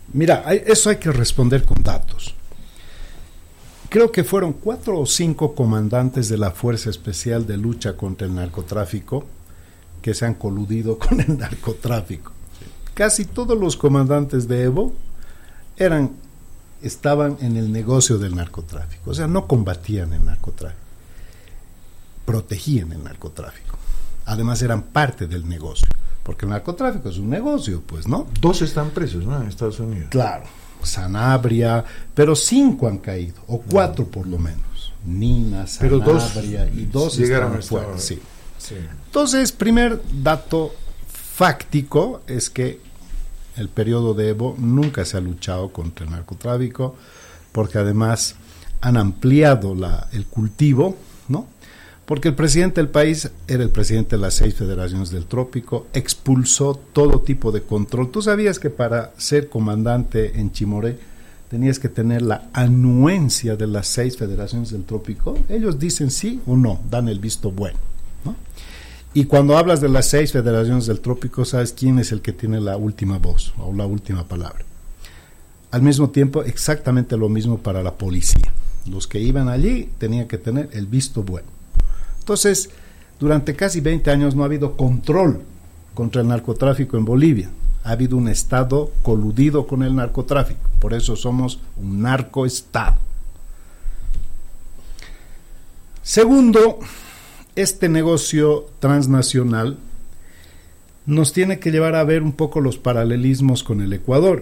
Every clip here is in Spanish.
Mira, eso hay que responder con datos. Creo que fueron 4 o 5 comandantes de la Fuerza Especial de Lucha contra el Narcotráfico que se han coludido con el narcotráfico. Casi todos los comandantes de Evo estaban en el negocio del narcotráfico, o sea, no combatían el narcotráfico, protegían el narcotráfico. Además eran parte del negocio, porque el narcotráfico es un negocio, pues, ¿no? 2 están presos, ¿no? En Estados Unidos. Claro, Sanabria, pero 5 han caído, o 4 por lo menos. Nina, Sanabria, y 2 llegaron están fuera. Sí. Sí. Entonces, primer dato fáctico es que el periodo de Evo nunca se ha luchado contra el narcotráfico, porque además han ampliado el cultivo, ¿no? Porque el presidente del país era el presidente de las 6 federaciones del trópico, expulsó todo tipo de control. ¿Tú sabías que para ser comandante en Chimoré tenías que tener la anuencia de las 6 federaciones del trópico? Ellos dicen sí o no, dan el visto bueno, ¿no? Y cuando hablas de las 6 federaciones del trópico, sabes quién es el que tiene la última voz o la última palabra. Al mismo tiempo, exactamente lo mismo para la policía. Los que iban allí tenían que tener el visto bueno. Entonces, durante casi 20 años no ha habido control contra el narcotráfico en Bolivia. Ha habido un Estado coludido con el narcotráfico. Por eso somos un narcoestado. Segundo, este negocio transnacional nos tiene que llevar a ver un poco los paralelismos con el Ecuador.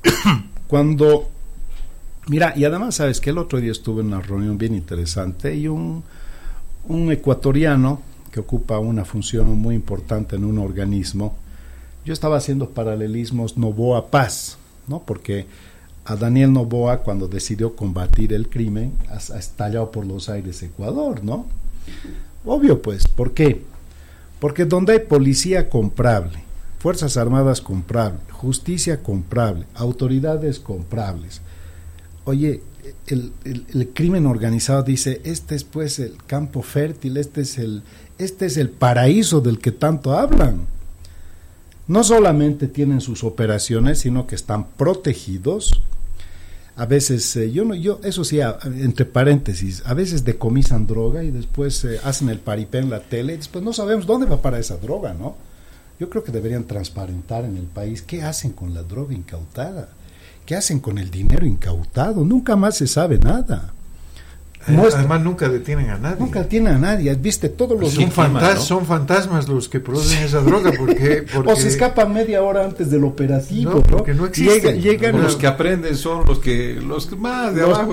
Mira, y además sabes que el otro día estuve en una reunión bien interesante y un ecuatoriano que ocupa una función muy importante en un organismo, yo estaba haciendo paralelismos Noboa-Paz, ¿no? Porque a Daniel Noboa, cuando decidió combatir el crimen, ha estallado por los aires Ecuador, ¿no? Obvio, pues, ¿por qué? Porque donde hay policía comprable, Fuerzas Armadas comprable, justicia comprable, autoridades comprables, oye, el crimen organizado dice, este es pues el campo fértil, este es el paraíso del que tanto hablan. No solamente tienen sus operaciones, sino que están protegidos. A veces, eso sí, entre paréntesis, a veces decomisan droga y después hacen el paripé en la tele y después no sabemos dónde va para esa droga, ¿no? Yo creo que deberían transparentar en el país qué hacen con la droga incautada, qué hacen con el dinero incautado, nunca más se sabe nada. Además nunca detienen a nadie. Nunca detienen a nadie, viste todos los son fantasmas los que producen esa droga porque o se escapan media hora antes del operativo, no, porque no existen. Llegan los que aprenden son los que más de abajo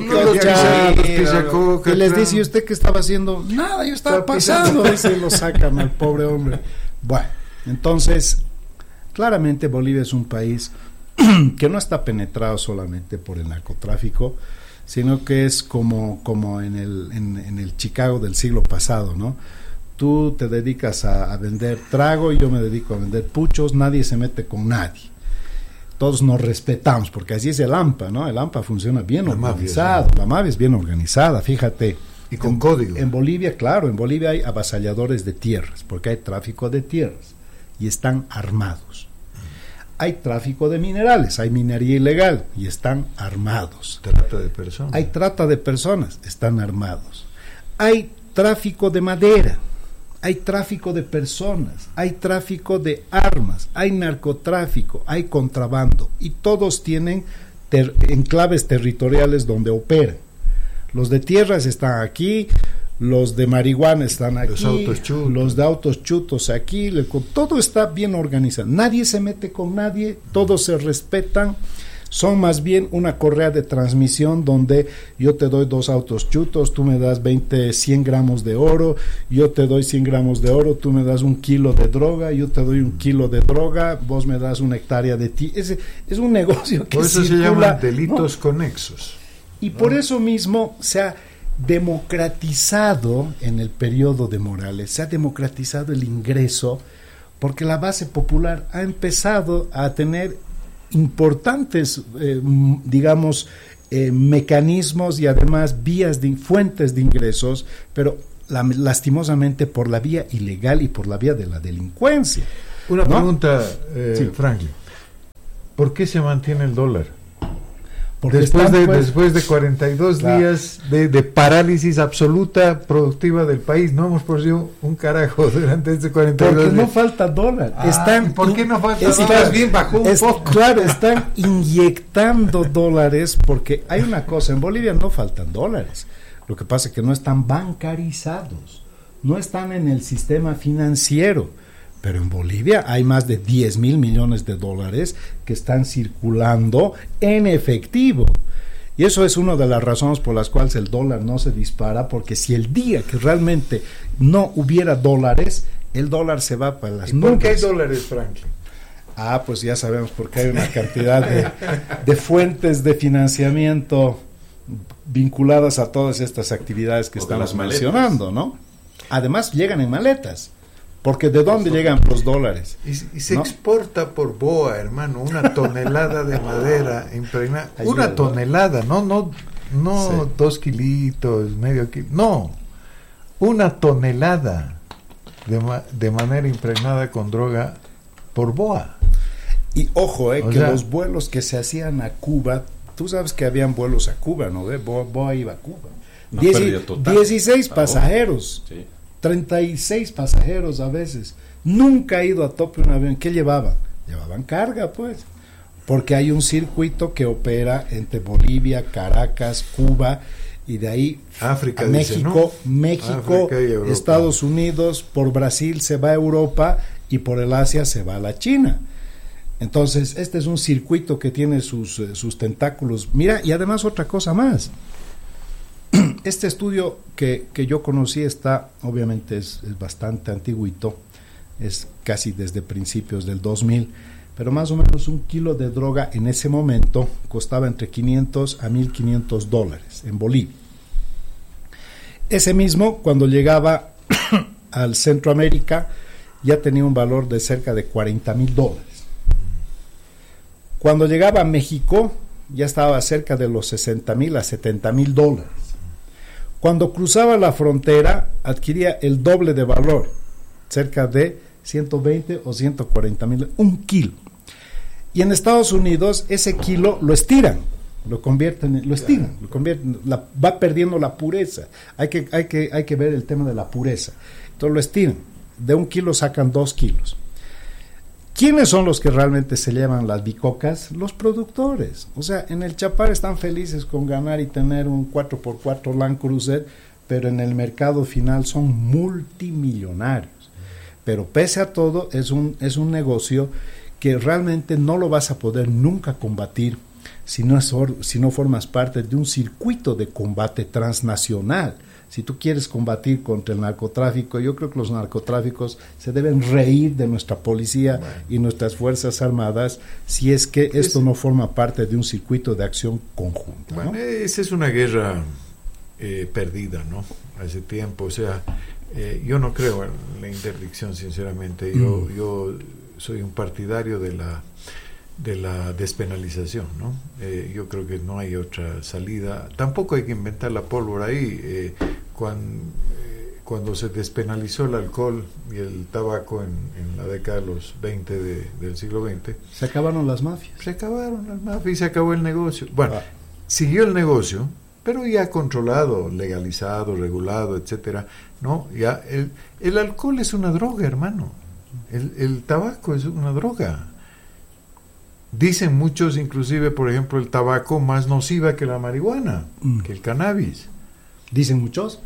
que les dice, ¿y usted qué estaba haciendo? Nada, yo estaba pasando y se lo sacan al pobre hombre. Bueno, entonces claramente Bolivia es un país que no está penetrado solamente por el narcotráfico, sino que es como en el Chicago del siglo pasado, ¿no? Tú te dedicas a vender trago y yo me dedico a vender puchos, nadie se mete con nadie. Todos nos respetamos, porque así es el AMPA, ¿no? El AMPA funciona bien organizado, la MAVE es bien organizada, fíjate. Y con código. En Bolivia, claro, en Bolivia hay avasalladores de tierras, porque hay tráfico de tierras y están armados. Hay tráfico de minerales, hay minería ilegal y están armados. Trata de personas. Hay trata de personas, están armados. Hay tráfico de madera, hay tráfico de personas, hay tráfico de armas, hay narcotráfico, hay contrabando y todos tienen enclaves territoriales donde operan. Los de tierras están aquí, los de marihuana están aquí, los de autos chutos aquí, todo está bien organizado, nadie se mete con nadie, todos se respetan, son más bien una correa de transmisión donde yo te doy 2 autos chutos, tú me das 100 gramos de oro, yo te doy 100 gramos de oro, tú me das 1 kilo de droga, yo te doy 1 kilo de droga, vos me das 1 hectárea de ti, es un negocio que por eso circula, se llaman delitos conexos. Y por eso mismo se ha democratizado en el periodo de Morales, se ha democratizado el ingreso, porque la base popular ha empezado a tener importantes, mecanismos y además fuentes de ingresos, pero lastimosamente por la vía ilegal y por la vía de la delincuencia. Una pregunta, Sí. Franklin. ¿por qué se mantiene el dólar? Porque Después de 42 días de parálisis absoluta productiva del país, no hemos producido un carajo durante este 42 días. Porque no falta dólar. ¿Por qué no falta dólar? Más bien bajó un poco. Claro, están inyectando dólares porque hay una cosa, en Bolivia no faltan dólares. Lo que pasa es que no están bancarizados, no están en el sistema financiero. Pero en Bolivia hay más de 10,000 millones de dólares que están circulando en efectivo. Y eso es una de las razones por las cuales el dólar no se dispara, porque si el día que realmente no hubiera dólares, el dólar se va para las nubes. ¿Por qué hay dólares, Franklin? Pues ya sabemos, porque hay una cantidad de fuentes de financiamiento vinculadas a todas estas actividades que estamos mencionando, ¿no? Además llegan en maletas. Porque ¿de dónde llegan los dólares? Y se exporta por BOA, hermano, una tonelada de madera impregnada. Una tonelada, no sí. 2 kilitos, medio kilo. No, una tonelada de madera impregnada con droga por BOA. Y ojo, que los vuelos que se hacían a Cuba, tú sabes que habían vuelos a Cuba, ¿no? BOA iba a Cuba. 16 pasajeros. Sí. 36 pasajeros a veces. Nunca ha ido a tope un avión. ¿Qué llevaban? Llevaban carga, pues. Porque hay un circuito que opera entre Bolivia, Caracas, Cuba y de ahí África, a México, dice, ¿no? México, África, Estados Unidos, por Brasil se va a Europa y por el Asia se va a la China. Entonces, este es un circuito que tiene sus tentáculos. Mira, y además otra cosa más. Este estudio que yo conocí está, obviamente es bastante antiguito, es casi desde principios del 2000, pero más o menos un kilo de droga en ese momento costaba entre 500 a 1.500 dólares en Bolivia. Ese mismo, cuando llegaba al Centroamérica, ya tenía un valor de cerca de 40,000 dólares. Cuando llegaba a México, ya estaba cerca de los 60,000 a 70,000 dólares. Cuando cruzaba la frontera, adquiría el doble de valor, cerca de 120 o 140,000, un kilo. Y en Estados Unidos, ese kilo lo estiran, va perdiendo la pureza. Hay que ver el tema de la pureza. Entonces lo estiran. De un kilo sacan 2 kilos. ¿Quiénes son los que realmente se llevan las bicocas? Los productores. O sea, en el Chapar están felices con ganar y tener un 4x4 Land Cruiser, pero en el mercado final son multimillonarios. Pero pese a todo, es un negocio que realmente no lo vas a poder nunca combatir si no formas parte de un circuito de combate transnacional. Si tú quieres combatir contra el narcotráfico, yo creo que los narcotráficos se deben reír de nuestra policía y nuestras fuerzas armadas si es que esto no forma parte de un circuito de acción conjunta, ¿no? Esa es una guerra perdida, ¿no? Hace tiempo, o sea, yo no creo en la interdicción, sinceramente. Yo soy un partidario de la despenalización, ¿no? Yo creo que no hay otra salida. Tampoco hay que inventar la pólvora ahí. Cuando se despenalizó el alcohol y el tabaco en la década de los 20 del siglo XX, se acabaron las mafias. Se acabaron las mafias y se acabó el negocio. Bueno, siguió el negocio, pero ya controlado, legalizado, regulado, etcétera, ¿no? Ya el alcohol es una droga, hermano. El tabaco es una droga. Dicen muchos, inclusive, por ejemplo, el tabaco más nociva que la marihuana, que el cannabis. ¿Dicen muchos?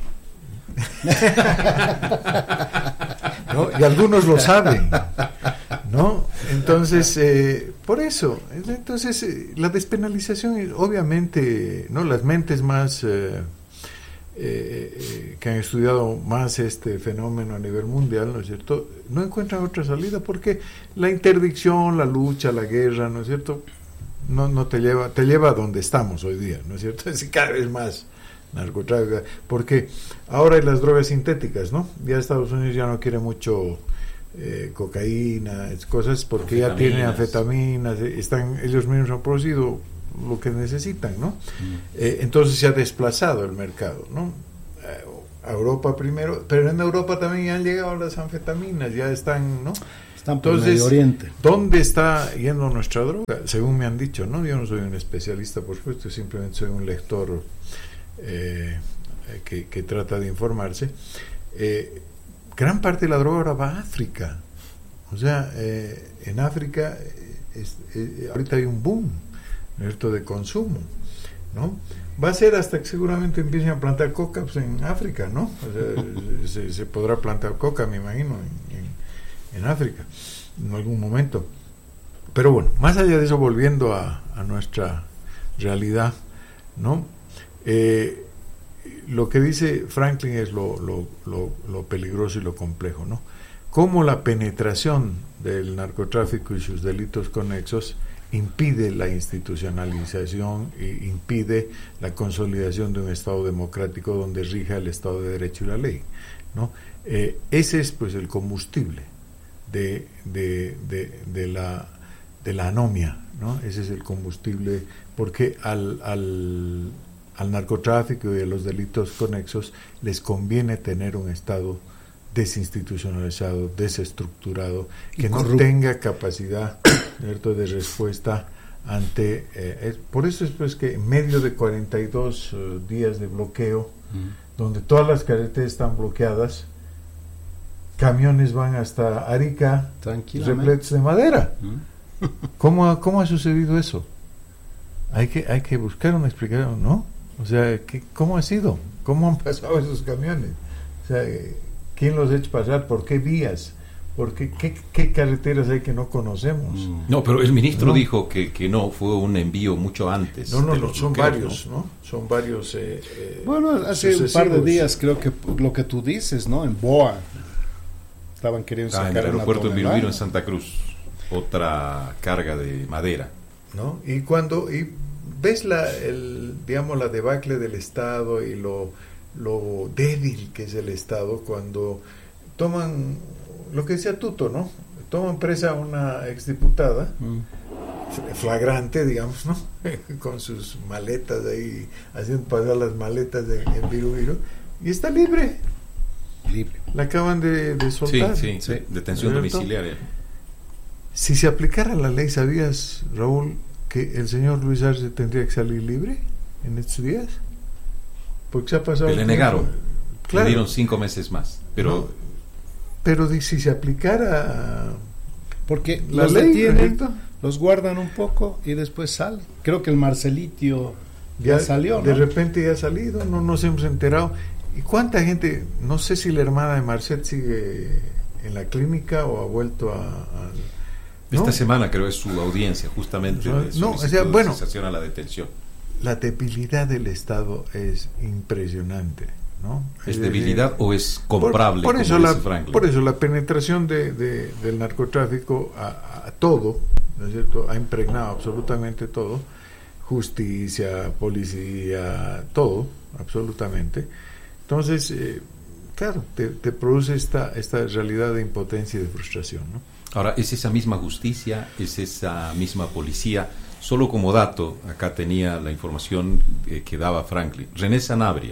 ¿No? Y algunos lo saben, ¿no? Entonces, por eso, la despenalización, obviamente, ¿no? Las mentes más que han estudiado más este fenómeno a nivel mundial, ¿no es cierto?, no encuentran otra salida, porque la interdicción, la lucha, la guerra, ¿no es cierto?, no te lleva a donde estamos hoy día, ¿no es cierto?, es cada vez más narcotráfico, porque ahora hay las drogas sintéticas, ¿no? Ya Estados Unidos ya no quiere mucho cocaína, cosas, porque ya tienen anfetaminas, ellos mismos han producido lo que necesitan, ¿no? Entonces se ha desplazado el mercado, ¿no? a Europa primero, pero en Europa también ya han llegado las anfetaminas, ya están, ¿no? Están por Medio Oriente. ¿Dónde está yendo nuestra droga? Según me han dicho, ¿no? Yo no soy un especialista, por supuesto, simplemente soy un lector que trata de informarse. Gran parte de la droga ahora va a África. O sea, en África ahorita hay un boom, ¿cierto?, de consumo, ¿no? Va a ser hasta que seguramente empiecen a plantar coca, pues, en África, ¿no? O sea, se podrá plantar coca, me imagino, en África, en algún momento. Pero bueno, más allá de eso, volviendo a nuestra realidad, ¿no? Lo que dice Franklin es lo peligroso y lo complejo, ¿no? Cómo la penetración del narcotráfico y sus delitos conexos impide la institucionalización e impide la consolidación de un Estado democrático donde rija el Estado de Derecho y la ley, ¿no? Ese es, pues, el combustible de la anomia, ¿no? Ese es el combustible, porque al narcotráfico y a los delitos conexos les conviene tener un Estado desinstitucionalizado, desestructurado, que no tenga capacidad, ¿cierto?, de respuesta ante... por eso es, pues, que en medio de 42 días de bloqueo, donde todas las carreteras están bloqueadas, camiones van hasta Arica repletos de madera. ¿Cómo ha sucedido eso? Hay que buscar una explicación, ¿no? O sea, ¿cómo ha sido? ¿Cómo han pasado esos camiones? O sea, ¿quién los ha hecho pasar? ¿Por qué vías? ¿Por qué carreteras hay que no conocemos? No, pero el ministro dijo que no, fue un envío mucho antes. No, son varios, ¿no? Son varios. Bueno, hace un par de días creo que lo que tú dices, ¿no? En Boa estaban queriendo sacar en el aeropuerto de Viruiro, en Santa Cruz, otra carga de madera, ¿no? Y ves la debacle del Estado y lo débil que es el Estado cuando toman lo que decía Tuto, ¿no? Toman presa a una exdiputada flagrante, digamos, ¿no? Con sus maletas ahí, haciendo pasar las maletas en Viruiro, y está libre. La acaban de soltar. Sí, detención domiciliaria. Si se aplicara la ley, ¿sabías, Raúl, que el señor Luis Arce tendría que salir libre en estos días? Porque se ha pasado. Le negaron. Claro. Le dieron 5 meses más. Pero si se aplicara. Porque la los ley, detienen, los guardan un poco y después salen. Creo que el Marcelitio ya salió, ¿no? De repente ya ha salido, no nos hemos enterado. ¿Y cuánta gente? No sé si la hermana de Marcet sigue en la clínica o ha vuelto a esta semana creo es su audiencia, justamente. Cesación a la detención. La debilidad del Estado es impresionante, ¿no? ¿Es debilidad o es comprable? Por eso la penetración del narcotráfico a todo, ¿no es cierto?, ha impregnado absolutamente todo, justicia, policía, todo, absolutamente. Entonces, claro, te produce esta realidad de impotencia y de frustración, ¿no? Ahora, es esa misma justicia, es esa misma policía. Solo como dato, acá tenía la información que daba Franklin. René Sanabria,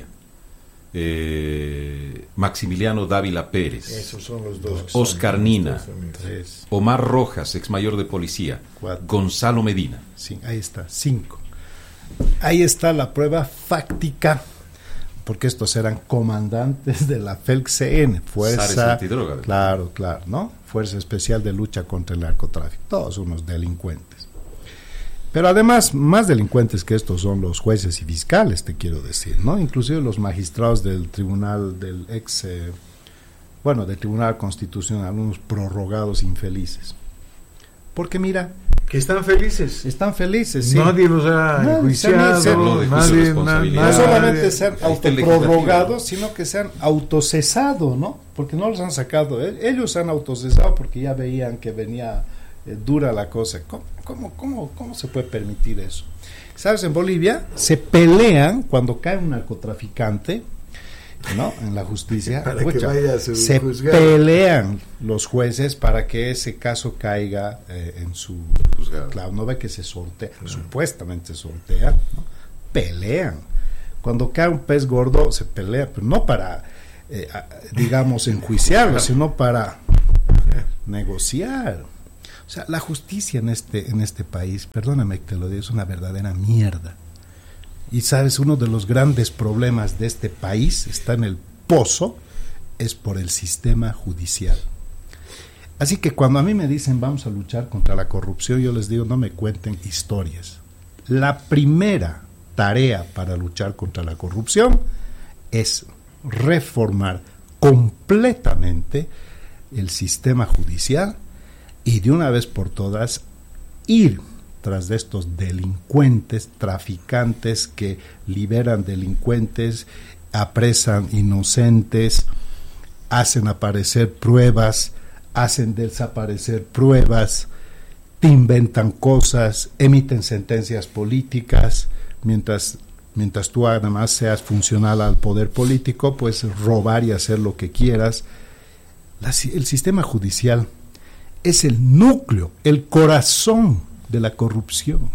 Maximiliano Dávila Pérez, esos son los dos. Oscar Nina, Omar Rojas, ex mayor de policía, 4. Gonzalo Medina. Sí, ahí está, 5. Ahí está la prueba fáctica, porque estos eran comandantes de la FELC-CN, Fuerza Antidroga. Claro, ¿no? Fuerza Especial de Lucha contra el Narcotráfico, todos unos delincuentes. Pero además, más delincuentes que estos son los jueces y fiscales, te quiero decir, ¿no? Inclusive los magistrados del tribunal, del Tribunal Constitucional, unos prorrogados infelices. Porque mira... Que están felices. Sí. Nadie los ha enjuiciado. No solamente se han autoprorrogado, sino que se han autocesado, ¿no? Porque no los han sacado. Ellos se han autocesado porque ya veían que venía dura la cosa. ¿Cómo se puede permitir eso? ¿Sabes? En Bolivia se pelean cuando cae un narcotraficante, ¿no? En la justicia. Se pelean los jueces para que ese caso caiga en su juzgado. Claro, no ve que se sortea, supuestamente se sortea, ¿no? Pelean. Cuando cae un pez gordo se pelea, pero no para digamos, enjuiciarlo, sino para negociar. O sea, la justicia en este país, perdóname que te lo diga, es una verdadera mierda. Y sabes, uno de los grandes problemas de este país está en el pozo, es por el sistema judicial. Así que cuando a mí me dicen vamos a luchar contra la corrupción, yo les digo no me cuenten historias. La primera tarea para luchar contra la corrupción es reformar completamente el sistema judicial y de una vez por todas ir tras de estos delincuentes, traficantes que liberan delincuentes, apresan inocentes, hacen aparecer pruebas, hacen desaparecer pruebas, te inventan cosas, emiten sentencias políticas, mientras tú además seas funcional al poder político, puedes robar y hacer lo que quieras. El sistema judicial es el núcleo, el corazón de la corrupción.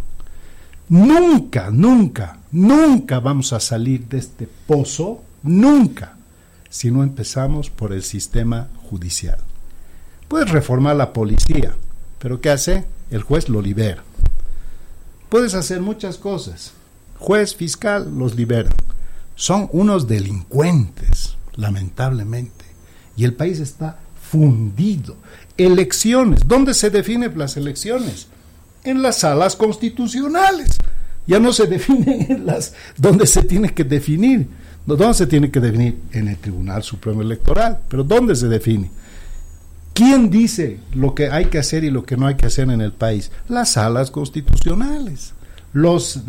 Nunca vamos a salir de este pozo, nunca, si no empezamos por el sistema judicial. Puedes reformar la policía, pero ¿qué hace? El juez lo libera. Puedes hacer muchas cosas. Juez, fiscal, los liberan. Son unos delincuentes, lamentablemente. Y el país está fundido. Elecciones. ¿Dónde se definen las elecciones? En las salas constitucionales. Ya no se definen en las donde se tiene que definir. ¿Dónde se tiene que definir? En el Tribunal Supremo Electoral. ¿Pero dónde se define? ¿Quién dice lo que hay que hacer y lo que no hay que hacer en el país? Las salas constitucionales, los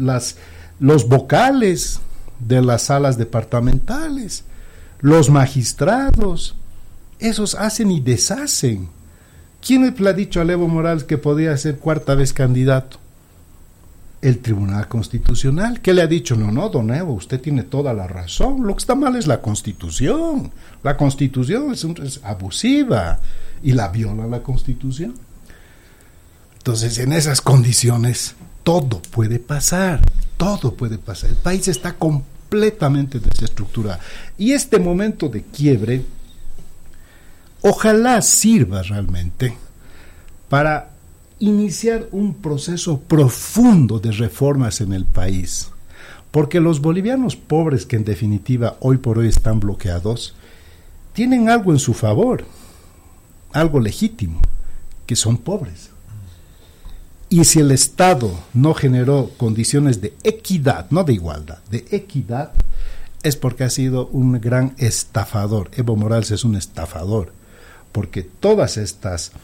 vocales de las salas departamentales, los magistrados, esos hacen y deshacen. ¿Quién le ha dicho a Evo Morales que podía ser cuarta vez candidato? El Tribunal Constitucional. ¿Qué le ha dicho? No, don Evo, usted tiene toda la razón. Lo que está mal es la Constitución. La Constitución es abusiva y la viola la Constitución. Entonces, en esas condiciones, todo puede pasar. Todo puede pasar. El país está completamente desestructurado. Y este momento de quiebre, ojalá sirva realmente para iniciar un proceso profundo de reformas en el país, porque los bolivianos pobres, que en definitiva hoy por hoy están bloqueados, tienen algo en su favor, algo legítimo, que son pobres. Y si el Estado no generó condiciones de equidad, no de igualdad, de equidad, es porque ha sido un gran estafador. Evo Morales es un estafador, porque todas estas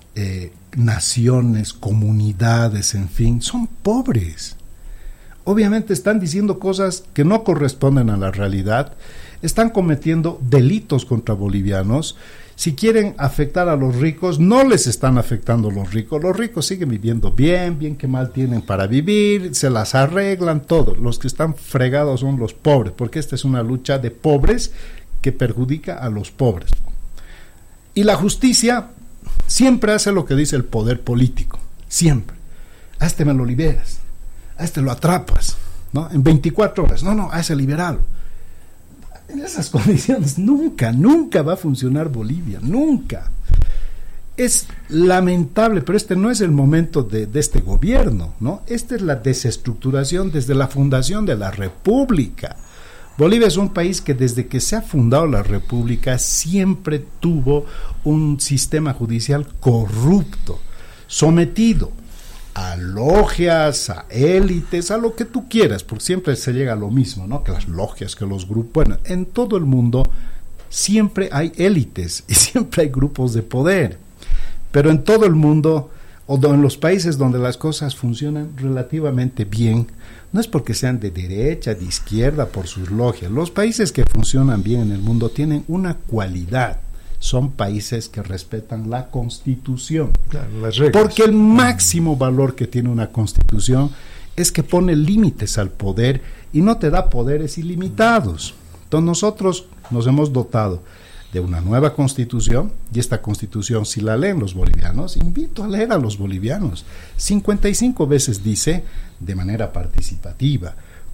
naciones, comunidades, en fin, son pobres. Obviamente están diciendo cosas que no corresponden a la realidad, están cometiendo delitos contra bolivianos. Si quieren afectar a los ricos, no les están afectando los ricos siguen viviendo bien que mal tienen para vivir, se las arreglan todo. Los que están fregados son los pobres, porque esta es una lucha de pobres que perjudica a los pobres. Y la justicia siempre hace lo que dice el poder político, siempre. A este me lo liberas, a este lo atrapas, ¿no? En 24 horas, a ese liberalo. En esas condiciones nunca va a funcionar Bolivia, nunca. Es lamentable, pero este no es el momento de este gobierno, ¿no? Esta es la desestructuración desde la fundación de la República. Bolivia es un país que desde que se ha fundado la República siempre tuvo un sistema judicial corrupto, sometido a logias, a élites, a lo que tú quieras, porque siempre se llega a lo mismo, ¿no? Que las logias, que los grupos. Bueno, en todo el mundo siempre hay élites y siempre hay grupos de poder, pero en todo el mundo, o en los países donde las cosas funcionan relativamente bien, no es porque sean de derecha, de izquierda, por sus logias. Los países que funcionan bien en el mundo tienen una cualidad. Son países que respetan la Constitución. Claro, las reglas. Porque el máximo valor que tiene una Constitución es que pone límites al poder y no te da poderes ilimitados. Entonces nosotros nos hemos dotado de una nueva Constitución, y esta Constitución, si la leen los bolivianos, invito a leer a los bolivianos, 55 veces dice, de manera participativa,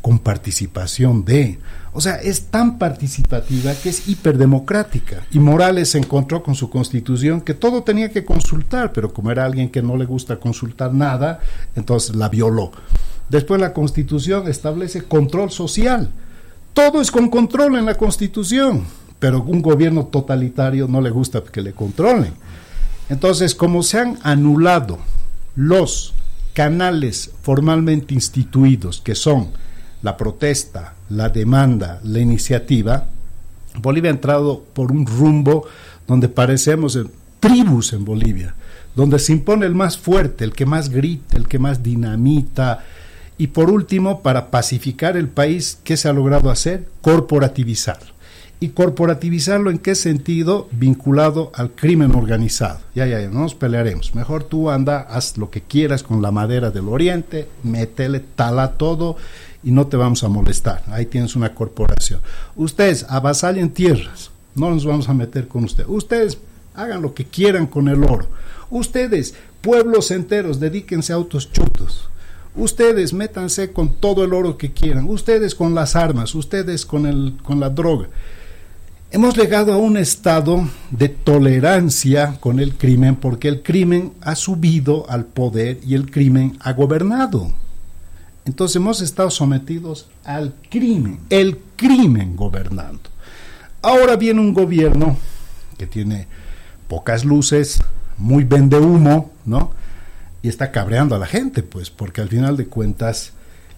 con participación de... O sea, es tan participativa que es hiperdemocrática. Y Morales se encontró con su constitución que todo tenía que consultar, pero como era alguien que no le gusta consultar nada, entonces la violó. Después la constitución establece control social. Todo es con control en la constitución, pero un gobierno totalitario no le gusta que le controlen. Entonces, como se han anulado los canales formalmente instituidos, que son la protesta, la demanda, la iniciativa, Bolivia ha entrado por un rumbo donde parecemos tribus en Bolivia, donde se impone el más fuerte, el que más grita, el que más dinamita. Y por último, para pacificar el país, ¿qué se ha logrado hacer? Corporativizar. ¿Y corporativizarlo en qué sentido? Vinculado al crimen organizado. Ya, no nos pelearemos. Mejor tú anda, haz lo que quieras con la madera del oriente, métele, tala todo y no te vamos a molestar. Ahí tienes una corporación. Ustedes avasallen tierras, no nos vamos a meter con ustedes. Ustedes hagan lo que quieran con el oro. Ustedes, pueblos enteros, dedíquense a autos chutos. Ustedes métanse con todo el oro que quieran. Ustedes con las armas, ustedes con la droga. Hemos llegado a un estado de tolerancia con el crimen porque el crimen ha subido al poder y el crimen ha gobernado. Entonces hemos estado sometidos al crimen, el crimen gobernando. Ahora viene un gobierno que tiene pocas luces, muy vendehumo, ¿no? Y está cabreando a la gente, pues, porque al final de cuentas,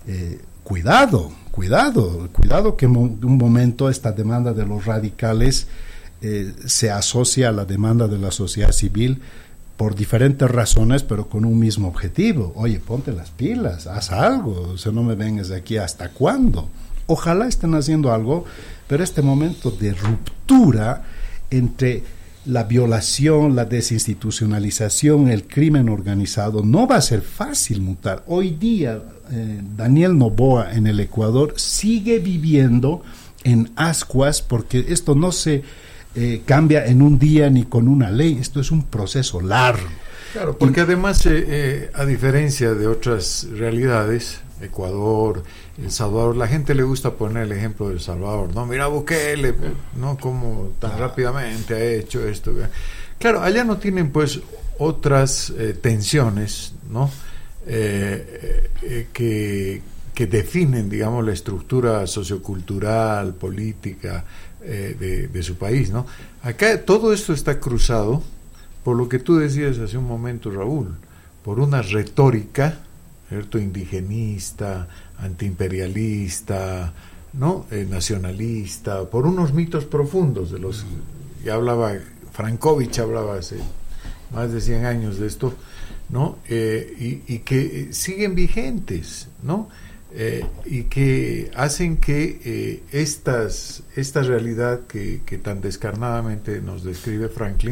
cuidado que en un momento esta demanda de los radicales se asocia a la demanda de la sociedad civil por diferentes razones, pero con un mismo objetivo. Oye, ponte las pilas, haz algo, o sea, no me vengas de aquí, ¿hasta cuándo? Ojalá estén haciendo algo, pero este momento de ruptura entre la violación, la desinstitucionalización, el crimen organizado, no va a ser fácil mutar. Hoy día, Daniel Noboa en el Ecuador sigue viviendo en ascuas porque esto no se cambia en un día ni con una ley, esto es un proceso largo. Claro, porque además, a diferencia de otras realidades, Ecuador, El Salvador, la gente le gusta poner el ejemplo de El Salvador, ¿no? Mira Bukele, ¿no? Como tan rápidamente ha hecho esto. Claro, allá no tienen pues otras tensiones, ¿no? Que definen, digamos, la estructura sociocultural, política de su país, ¿no? Acá todo esto está cruzado por lo que tú decías hace un momento, Raúl, por una retórica, ¿cierto?, indigenista, antiimperialista, ¿no?, nacionalista, por unos mitos profundos de los que hablaba Frankovich, hablaba hace más de 100 años de esto, ¿no? Y que siguen vigentes, ¿no? Y que hacen que esta realidad que tan descarnadamente nos describe Franklin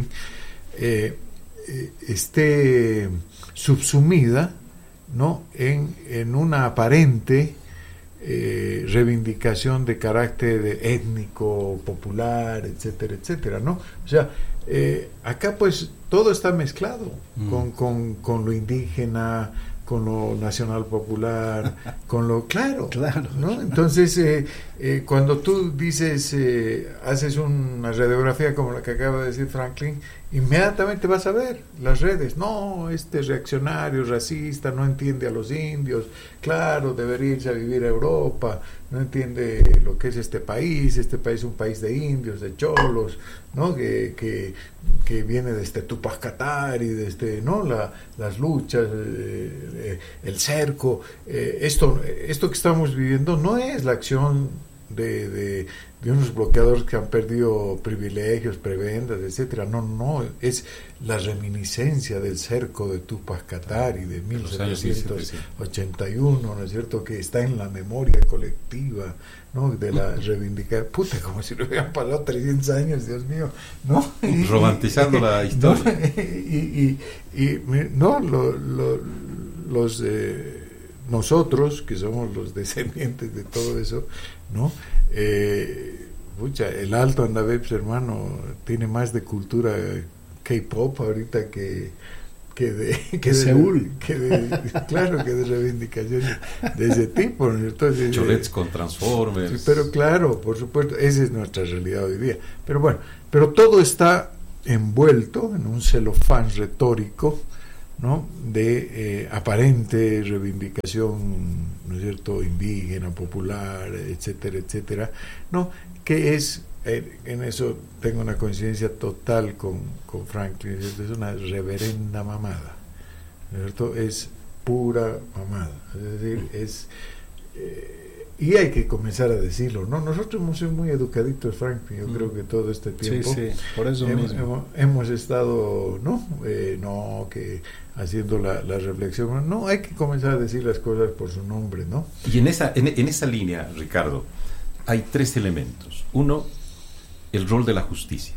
esté subsumida, ¿no?, en una aparente reivindicación de carácter étnico, popular, etcétera, etcétera, ¿no? O sea, acá pues todo está mezclado con lo indígena, con lo nacional popular, con lo claro, ¿no? Entonces, cuando tú dices, haces una radiografía como la que acaba de decir Franklin, inmediatamente vas a ver las redes. No, este reaccionario, racista, no entiende a los indios, claro, debería irse a vivir a Europa, no entiende lo que es este país es un país de indios, de cholos, ¿no? Que viene desde Tupac Katari, desde, ¿no?, las luchas, el cerco. Esto que estamos viviendo no es la acción de unos bloqueadores que han perdido privilegios, prebendas, etcétera. No, es la reminiscencia del cerco de Tupac Katari de 1781, ¿no es cierto?, que está en la memoria colectiva, ¿no?, de la reivindicación. Puta, como si lo hubieran pasado 300 años, Dios mío, ¿no? Romantizando la historia. Los nosotros, que somos los descendientes de todo eso, ¿no? El Alto Andavés, hermano, tiene más de cultura K-pop ahorita que de Seúl. Claro, que de reivindicaciones de ese tipo, ¿no? Entonces, Cholets con Transformers. Sí, pero claro, por supuesto, esa es nuestra realidad hoy día. Pero bueno, pero todo está envuelto en un celofán retórico, ¿no? De aparente reivindicación, ¿no es cierto?, indígena, popular, etcétera, etcétera, ¿no? Que es, en eso tengo una coincidencia total con Franklin, ¿cierto? Es una reverenda mamada, ¿no es cierto? Es pura mamada, es decir, y hay que comenzar a decirlo, ¿no? Nosotros hemos sido muy educaditos, Franklin, yo creo que todo este tiempo por eso hemos estado, ¿no? Que haciendo la reflexión, no, hay que comenzar a decir las cosas por su nombre, ¿no? Y en esa línea, Ricardo, hay 3 elementos. 1, el rol de la justicia.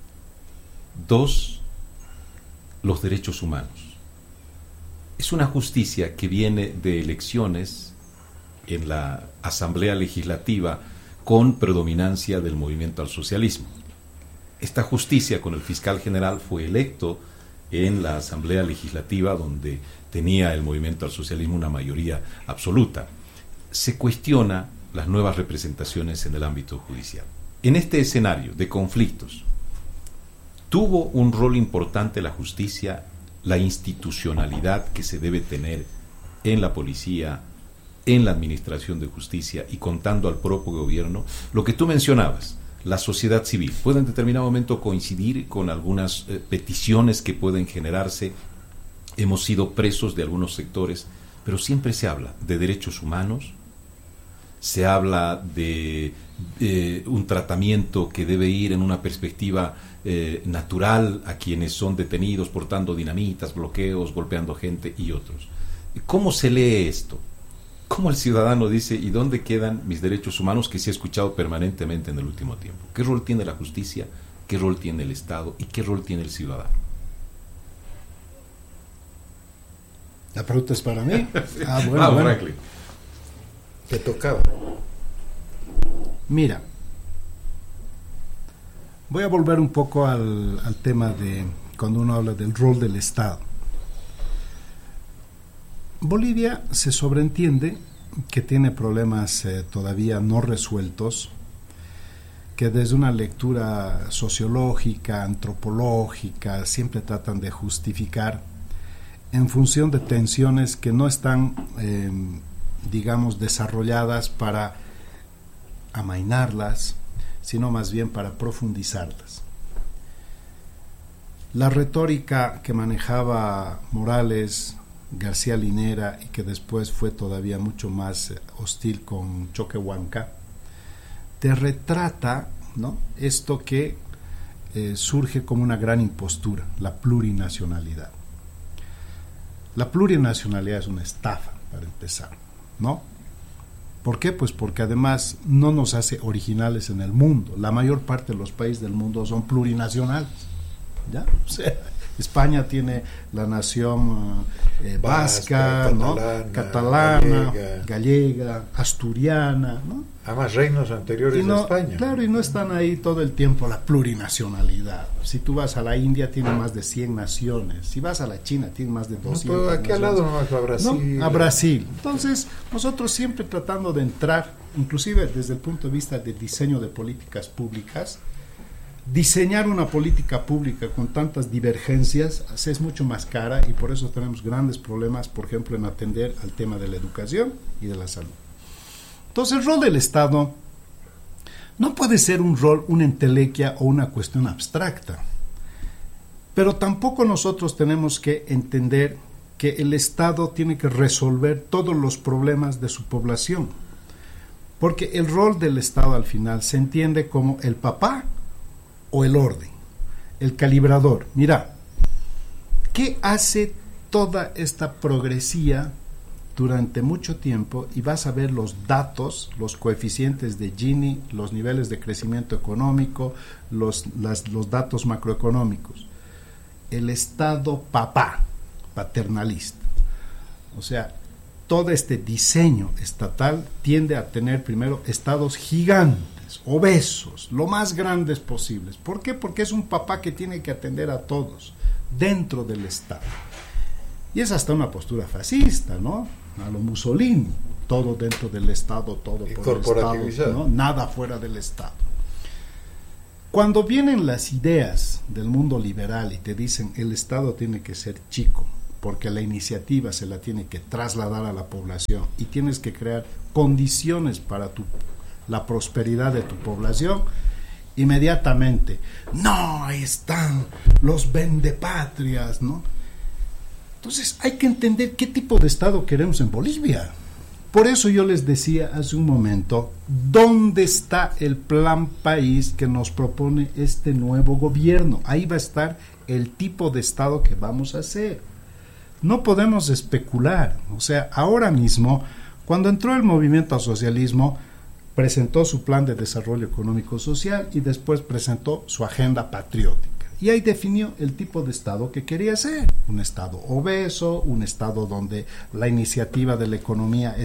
2, los derechos humanos. Es una justicia que viene de elecciones en la Asamblea Legislativa con predominancia del movimiento al socialismo. Esta justicia con el fiscal general fue electo en la Asamblea Legislativa, donde tenía el movimiento al socialismo una mayoría absoluta. Se cuestiona las nuevas representaciones en el ámbito judicial. En este escenario de conflictos, ¿tuvo un rol importante la justicia, la institucionalidad que se debe tener en la policía, en la administración de justicia y contando al propio gobierno? Lo que tú mencionabas, la sociedad civil puede en determinado momento coincidir con algunas peticiones que pueden generarse. Hemos sido presos de algunos sectores, pero siempre se habla de derechos humanos, se habla de un tratamiento que debe ir en una perspectiva natural a quienes son detenidos portando dinamitas, bloqueos, golpeando gente y otros. ¿Cómo se lee esto? ¿Cómo el ciudadano dice, ¿y dónde quedan mis derechos humanos que se ha escuchado permanentemente en el último tiempo? ¿Qué rol tiene la justicia? ¿Qué rol tiene el Estado? ¿Y qué rol tiene el ciudadano? La pregunta es para mí. Bueno. Franklin. Te tocaba. Mira, voy a volver un poco al tema de cuando uno habla del rol del Estado. Bolivia se sobreentiende que tiene problemas todavía no resueltos, que desde una lectura sociológica, antropológica, siempre tratan de justificar en función de tensiones que no están, digamos, desarrolladas para amainarlas, sino más bien para profundizarlas. La retórica que manejaba Morales, García Linera y que después fue todavía mucho más hostil con Choquehuanca, te retrata, ¿no?, esto que surge como una gran impostura, la plurinacionalidad. La plurinacionalidad es una estafa, para empezar, ¿no? ¿Por qué? Pues porque además no nos hace originales en el mundo. La mayor parte de los países del mundo son plurinacionales, ¿ya? O sea, España tiene la nación vasca, ¿no?, catalana, gallega, asturiana, ¿no? Además, reinos anteriores a España. Claro, y no están ahí todo el tiempo la plurinacionalidad. Si tú vas a la India, tiene más de 100 naciones. Si vas a la China, tiene más de 200 naciones. Aquí al lado nomás a Brasil. No, a Brasil. Entonces, nosotros siempre tratando de entrar, inclusive desde el punto de vista de diseño de políticas públicas, diseñar una política pública con tantas divergencias es mucho más cara y por eso tenemos grandes problemas, por ejemplo, en atender al tema de la educación y de la salud. Entonces, el rol del Estado no puede ser un rol, una entelequia o una cuestión abstracta, pero tampoco nosotros tenemos que entender que el Estado tiene que resolver todos los problemas de su población, porque el rol del Estado al final se entiende como el papá o el orden, el calibrador. Mira, ¿qué hace toda esta progresía durante mucho tiempo? Y vas a ver los datos, los coeficientes de Gini, los niveles de crecimiento económico, los datos macroeconómicos. El Estado papá, paternalista. O sea, todo este diseño estatal tiende a tener primero estados gigantes, obesos, lo más grandes posibles. ¿Por qué? Porque es un papá que tiene que atender a todos dentro del Estado. Y es hasta una postura fascista, ¿no? A lo Mussolini, todo dentro del Estado, todo por el Estado, ¿no? Nada fuera del Estado. Cuando vienen las ideas del mundo liberal y te dicen el Estado tiene que ser chico, porque la iniciativa se la tiene que trasladar a la población y tienes que crear condiciones para la prosperidad de tu población, inmediatamente, no, ahí están los vendepatrias, ¿no? Entonces hay que entender qué tipo de Estado queremos en Bolivia. Por eso yo les decía hace un momento, ¿dónde está el plan país que nos propone este nuevo gobierno? Ahí va a estar el tipo de Estado que vamos a hacer. No podemos especular. O sea, ahora mismo, cuando entró el movimiento al socialismo, presentó su plan de desarrollo económico social y después presentó su agenda patriótica. Y ahí definió el tipo de Estado que quería ser. Un Estado obeso, un Estado donde la iniciativa de la economía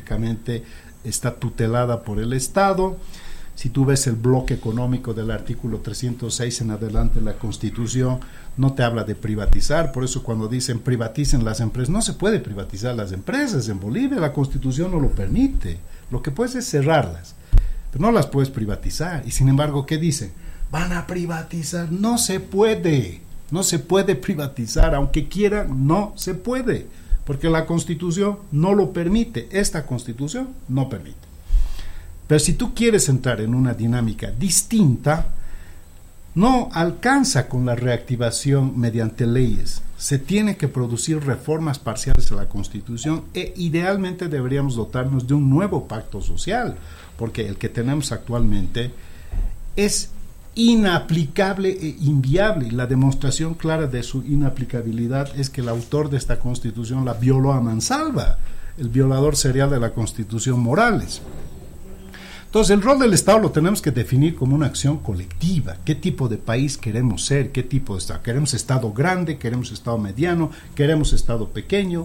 está tutelada por el Estado. Si tú ves el bloque económico del artículo 306 en adelante de la Constitución, no te habla de privatizar. Por eso cuando dicen privaticen las empresas, no se puede privatizar las empresas. En Bolivia la Constitución no lo permite. Lo que puedes es cerrarlas, pero no las puedes privatizar. Y sin embargo, ¿qué dicen? Van a privatizar. No se puede privatizar, aunque quieran, no se puede, porque la Constitución no lo permite. Esta Constitución no permite. Pero si tú quieres entrar en una dinámica distinta, no alcanza con la reactivación mediante leyes. Se tiene que producir reformas parciales a la Constitución e idealmente deberíamos dotarnos de un nuevo pacto social, porque el que tenemos actualmente es inaplicable e inviable, y la demostración clara de su inaplicabilidad es que el autor de esta Constitución la violó a mansalva, el violador serial de la Constitución, Morales. Entonces el rol del Estado lo tenemos que definir como una acción colectiva. ¿Qué tipo de país queremos ser? ¿Qué tipo de Estado? ¿Queremos Estado grande? ¿Queremos Estado mediano? ¿Queremos Estado pequeño?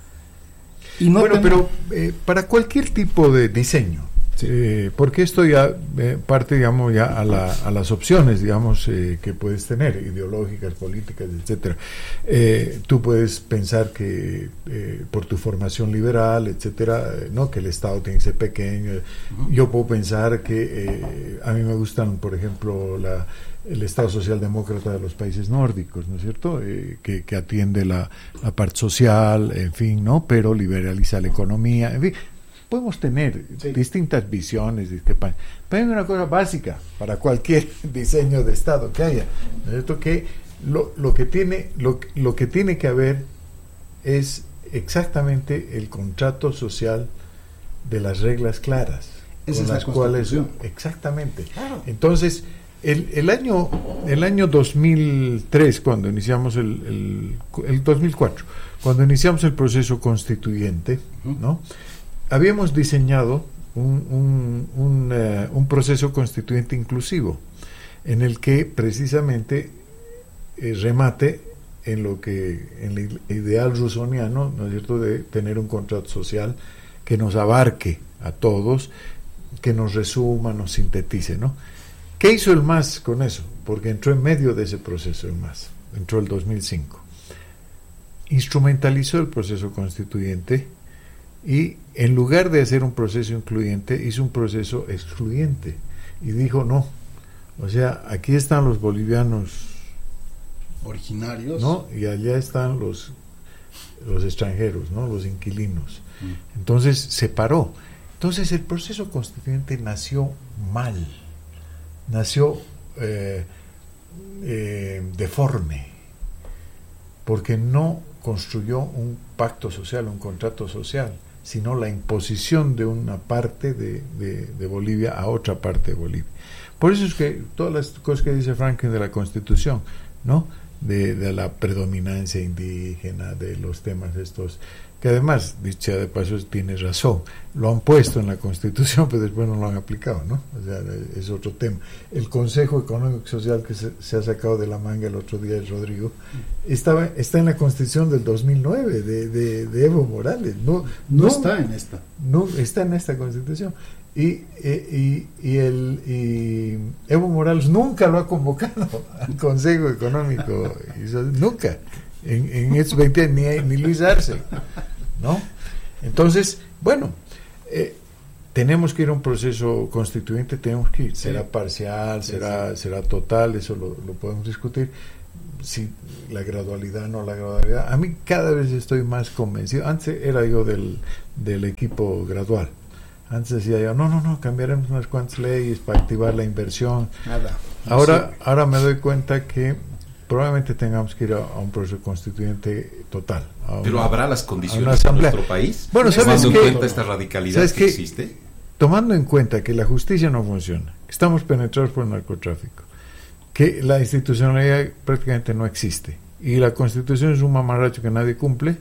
Y no pero para cualquier tipo de diseño, sí. Porque esto ya parte, digamos, ya a las opciones, digamos, que puedes tener, ideológicas, políticas, etcétera. Tú puedes pensar que por tu formación liberal, etcétera, no, que el Estado tiene que ser pequeño. Yo puedo pensar que a mí me gustan, por ejemplo, el Estado socialdemócrata de los países nórdicos, ¿no es cierto? Que atiende la parte social, en fin, ¿no? Pero liberaliza la economía, en fin. Podemos tener distintas visiones, discrepancias, pero hay una cosa básica para cualquier diseño de Estado que haya, ¿no es cierto? Que lo que tiene que haber es exactamente el contrato social de las reglas claras. Esa es las cuales exactamente. Claro. Entonces, el año 2003, cuando iniciamos el 2004, cuando iniciamos el proceso constituyente, ¿no? Habíamos diseñado un proceso constituyente inclusivo, en el que precisamente remate en el ideal rusoniano, ¿no es cierto?, de tener un contrato social que nos abarque a todos, que nos resuma, nos sintetice, ¿no? ¿Qué hizo el MAS con eso? Porque entró en medio de ese proceso el MAS, entró el 2005. Instrumentalizó el proceso constituyente y en lugar de hacer un proceso incluyente, hizo un proceso excluyente y dijo no, o sea, aquí están los bolivianos originarios, ¿no? Y allá están los extranjeros, ¿no? Los inquilinos. Entonces se paró. Entonces el proceso constituyente nació mal, nació deforme, porque no construyó un pacto social, un contrato social, sino la imposición de una parte de Bolivia a otra parte de Bolivia. Por eso es que todas las cosas que dice Franklin de la Constitución, ¿no? De la predominancia indígena, de los temas estos, que además, dicha de paso, tiene razón, lo han puesto en la Constitución, pero después no lo han aplicado, ¿no? O sea, es otro tema. El Consejo Económico y Social que se ha sacado de la manga el otro día el Rodrigo, está en la Constitución del 2009 de Evo Morales. No está en esta. No está en esta Constitución. Y Evo Morales nunca lo ha convocado al Consejo Económico y Social, nunca. en estos 20 años, ni Luis Arce, ¿no? Entonces, bueno, tenemos que ir a un proceso constituyente, tenemos que ir, será parcial, será total, eso lo podemos discutir, si la gradualidad, no la gradualidad. A mí cada vez estoy más convencido. Antes era yo del equipo gradual. Antes decía yo, no, cambiaremos unas cuantas leyes para activar la inversión. Nada. Ahora me doy cuenta que probablemente tengamos que ir a un proceso constituyente total. Pero habrá las condiciones en asamblea. nuestro país, bueno, ¿sabes tomando qué? en cuenta esta radicalidad que existe. Tomando en cuenta que la justicia no funciona, que estamos penetrados por el narcotráfico, que la institucionalidad prácticamente no existe y la Constitución es un mamarracho que nadie cumple,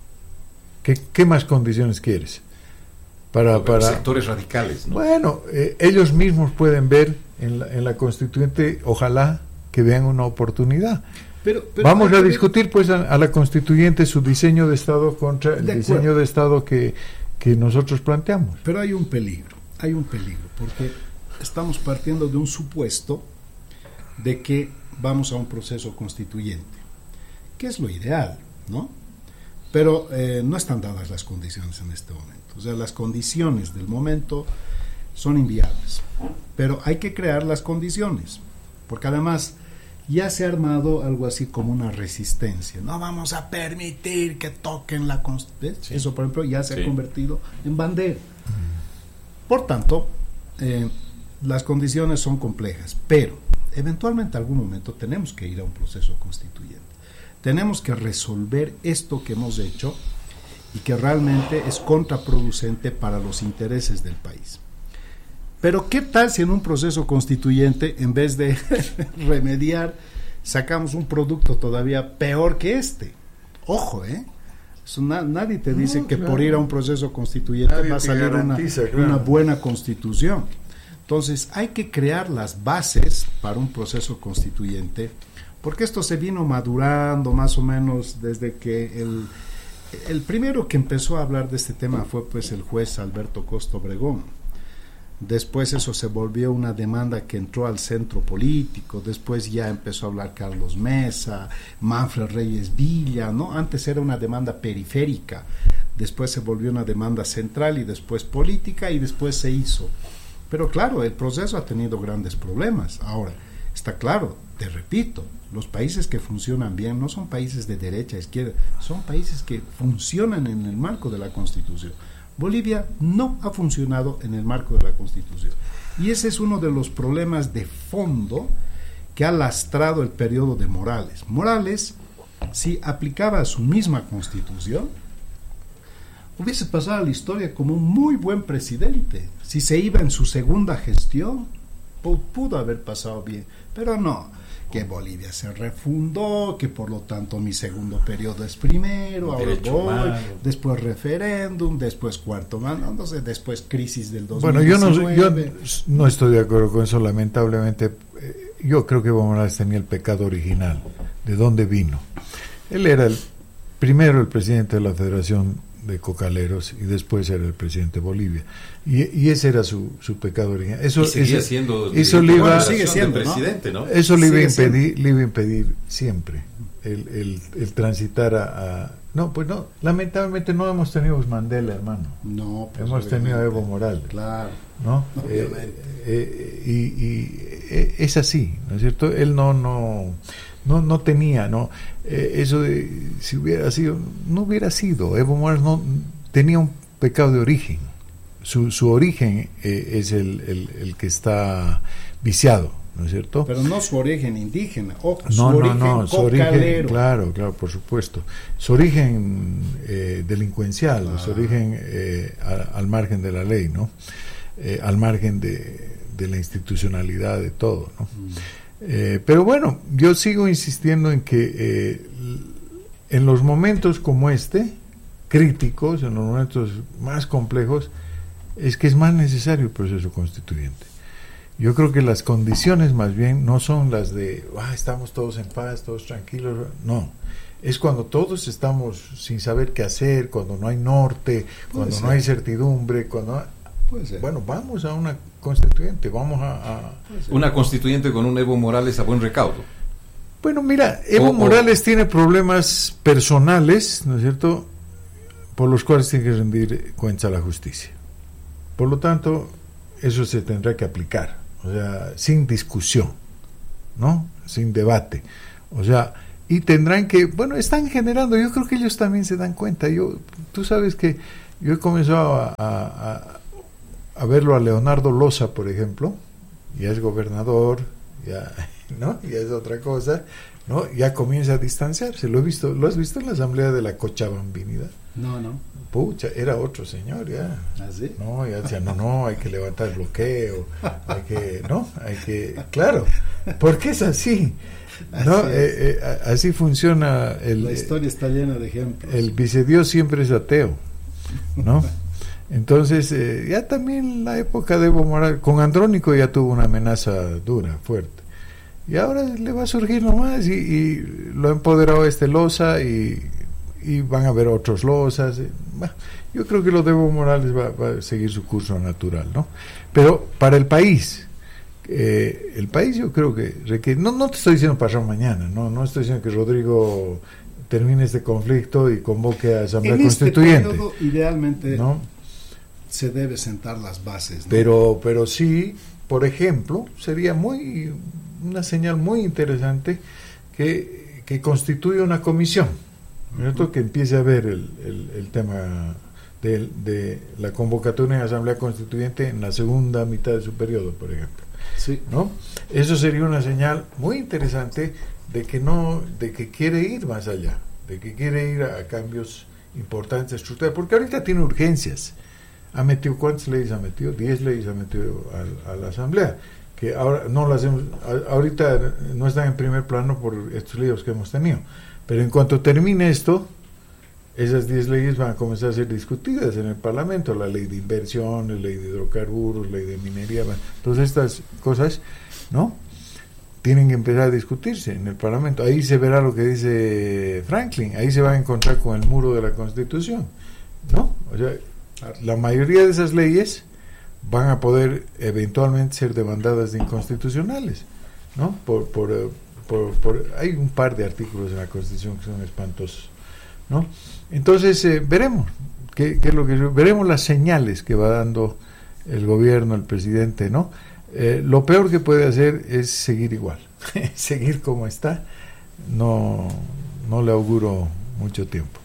¿qué más condiciones quieres? Para sectores radicales, ¿no? Bueno, ellos mismos pueden ver en la Constituyente, ojalá que vean una oportunidad. Pero vamos a discutir pues a la Constituyente su diseño de Estado contra el diseño de Estado que nosotros planteamos. Pero hay un peligro, porque estamos partiendo de un supuesto de que vamos a un proceso constituyente, que es lo ideal, ¿no? Pero no están dadas las condiciones en este momento. O sea, las condiciones del momento son inviables, pero hay que crear las condiciones, porque además ya se ha armado algo así como una resistencia. No vamos a permitir que toquen la Constitución. Sí. Eso, por ejemplo, ya se ha convertido en bandera. Por tanto, las condiciones son complejas, pero eventualmente, en algún momento, tenemos que ir a un proceso constituyente. Tenemos que resolver esto que hemos hecho y que realmente es contraproducente para los intereses del país. Pero ¿qué tal si en un proceso constituyente, en vez de remediar, sacamos un producto todavía peor que este? Ojo, eso nadie te dice que por ir a un proceso constituyente va a salir una buena constitución. Entonces hay que crear las bases para un proceso constituyente, porque esto se vino madurando más o menos desde que el primero que empezó a hablar de este tema fue pues el juez Alberto Costa Obregón. Después eso se volvió una demanda que entró al centro político, después ya empezó a hablar Carlos Mesa, Manfred Reyes Villa, ¿no? Antes era una demanda periférica, después se volvió una demanda central y después política y después se hizo. Pero claro, el proceso ha tenido grandes problemas. Ahora, está claro, te repito, los países que funcionan bien no son países de derecha, izquierda, son países que funcionan en el marco de la Constitución. Bolivia no ha funcionado en el marco de la Constitución. Y ese es uno de los problemas de fondo que ha lastrado el periodo de Morales. Morales, si aplicaba su misma Constitución, hubiese pasado a la historia como un muy buen presidente. Si se iba en su segunda gestión, pudo haber pasado bien, pero no. Que Bolivia se refundó, que por lo tanto mi segundo periodo es primero, ahora voy, después referéndum, después cuarto mando, entonces después crisis del 2019. Bueno, yo no estoy de acuerdo con eso, lamentablemente. Yo creo que Evo Morales tenía el pecado original, de dónde vino. Él era el presidente de la Federación de Cocaleros y después era el presidente de Bolivia y ese era su pecado original. Eso sigue siendo presidente, ¿no? Eso le iba a impedir siempre el transitar a no, pues no, lamentablemente no hemos tenido a Mandela, hermano. No, pues hemos tenido a Evo Morales. Claro. ¿No? Es así, ¿no es cierto? Él no tenía, ¿no? Eso de si hubiera sido, no hubiera sido. Evo Morales no tenía un pecado de origen. Su origen es el que está viciado, ¿no es cierto? Pero no su origen indígena, su origen, claro, por supuesto. Su origen delincuencial, su origen al margen de la ley, ¿no? Al margen de la institucionalidad de todo, ¿no? Pero bueno, yo sigo insistiendo en que en los momentos como este, críticos, en los momentos más complejos, es que es más necesario el proceso constituyente. Yo creo que las condiciones más bien no son las de estamos todos en paz, todos tranquilos, no. Es cuando todos estamos sin saber qué hacer, cuando no hay norte, cuando no hay certidumbre, bueno, vamos a una constituyente, vamos a una constituyente con un Evo Morales a buen recaudo. Bueno, mira, Evo Morales tiene problemas personales, ¿no es cierto?, por los cuales tiene que rendir cuentas a la justicia. Por lo tanto, eso se tendrá que aplicar, o sea, sin discusión, ¿no? Sin debate. O sea, y tendrán que, bueno, están generando, yo creo que ellos también se dan cuenta. Tú sabes que yo he comenzado a verlo a Leonardo Loza, por ejemplo, ya es gobernador, ya, ¿no? Ya es otra cosa, ¿no? Ya comienza a distanciarse. ¿Lo has visto en la asamblea de la Cochabambinidad? No. Pucha, era otro señor ya. ¿Ah, sí? No, ya decía, no, hay que levantar el bloqueo, claro, porque es así, ¿no? Así funciona la historia está llena de ejemplos. El vicedios siempre es ateo, ¿no? Entonces, ya también la época de Evo Morales, con Andrónico ya tuvo una amenaza dura, fuerte, y ahora le va a surgir nomás, y lo ha empoderado Loza, y van a haber otros Lozas. Yo creo que lo de Evo Morales va a seguir su curso natural, ¿no? Pero para el país yo creo que requiere, no te estoy diciendo pasar mañana, no estoy diciendo que Rodrigo termine este conflicto y convoque a Asamblea Constituyente. Este periodo, idealmente, ¿no? Se debe sentar las bases, ¿no? Pero sí, por ejemplo, sería una señal muy interesante que constituya una comisión, ¿cierto? Que empiece a ver el tema de la convocatoria en la Asamblea Constituyente en la segunda mitad de su periodo, por ejemplo. Sí. ¿No? Eso sería una señal muy interesante de que quiere ir más allá, de que quiere ir a cambios importantes estructurales, porque ahorita tiene urgencias. ¿Cuántas leyes ha metido? 10 leyes ha metido a la Asamblea, que ahora ahorita no están en primer plano por estos líos que hemos tenido. Pero en cuanto termine esto, esas 10 leyes van a comenzar a ser discutidas en el Parlamento, la ley de inversiones, ley de hidrocarburos, ley de minería, todas estas cosas, ¿no? Tienen que empezar a discutirse en el Parlamento. Ahí se verá lo que dice Franklin, ahí se va a encontrar con el muro de la Constitución, ¿no? O sea, la mayoría de esas leyes van a poder eventualmente ser demandadas de inconstitucionales, ¿no? Hay un par de artículos en la Constitución que son espantosos, ¿no? Entonces veremos qué es lo que veremos, las señales que va dando el gobierno, el presidente, ¿no? Lo peor que puede hacer es seguir igual, seguir como está. No le auguro mucho tiempo.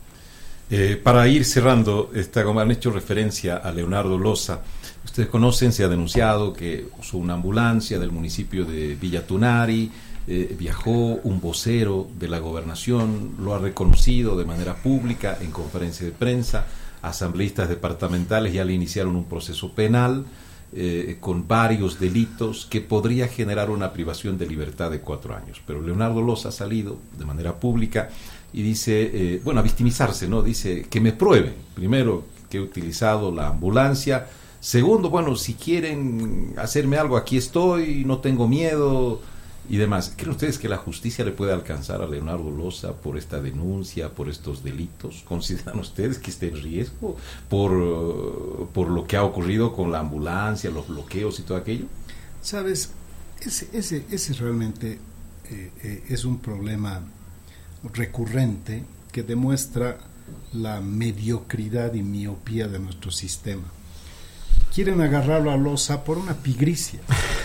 Para ir cerrando, como han hecho referencia a Leonardo Loza, ustedes conocen, se ha denunciado que usó una ambulancia del municipio de Villa Tunari. Viajó un vocero de la gobernación, lo ha reconocido de manera pública en conferencia de prensa. Asambleístas departamentales ya le iniciaron un proceso penal con varios delitos que podría generar una privación de libertad de 4 años. Pero Leonardo Loza ha salido de manera pública y dice, a victimizarse, ¿no? Dice que me prueben, primero, que he utilizado la ambulancia. Segundo, si quieren hacerme algo, aquí estoy, no tengo miedo y demás. ¿Creen ustedes que la justicia le puede alcanzar a Leonardo Loza por esta denuncia, por estos delitos? ¿Consideran ustedes que está en riesgo por lo que ha ocurrido con la ambulancia, los bloqueos y todo aquello? Sabes, ese realmente es un problema recurrente que demuestra la mediocridad y miopía de nuestro sistema. Quieren agarrarlo a Loza por una pigricia.